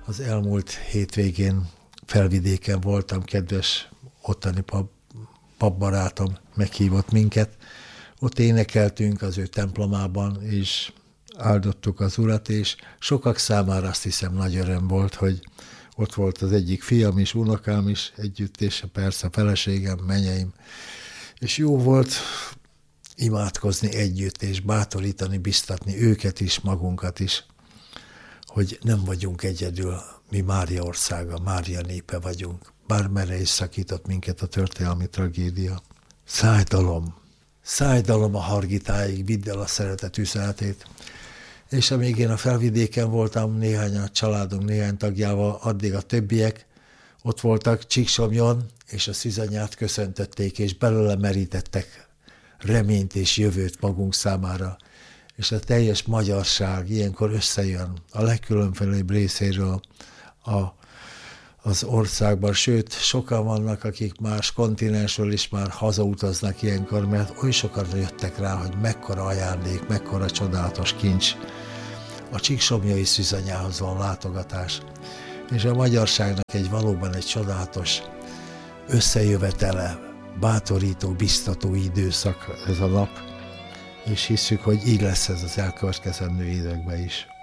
Az elmúlt hétvégén Felvidéken voltam, kedves ottani papbarátom meghívott minket. Ott énekeltünk az ő templomában, és áldottuk az Urat, és sokak számára azt hiszem nagy öröm volt, hogy ott volt az egyik fiam is, unokám is együtt, és persze a feleségem, menyeim. És jó volt imádkozni együtt, és bátorítani, biztatni őket is, magunkat is, hogy nem vagyunk egyedül, mi Mária országa, Mária népe vagyunk. Bármerre is szakított minket a történelmi tragédia. Szájdalom a Hargitáig, vidd el a szeretet üzenetét. És amíg én a Felvidéken voltam, néhány a családunk néhány tagjával, addig a többiek ott voltak Csíksomjon, és a szűzanyját köszöntötték, és belőle merítettek reményt és jövőt magunk számára. És a teljes magyarság ilyenkor összejön a legkülönfélebb részéről az országban, sőt, sokan vannak, akik más kontinensről is már hazautaznak ilyenkor, mert oly sokan jöttek rá, hogy mekkora ajándék, mekkora csodálatos kincs a csíksomlyai szűzanyához van látogatás. És a magyarságnak valóban egy csodálatos összejövetele, bátorító, biztató időszak ez a nap, és hiszük, hogy így lesz ez az elkövetkezendő időkben is.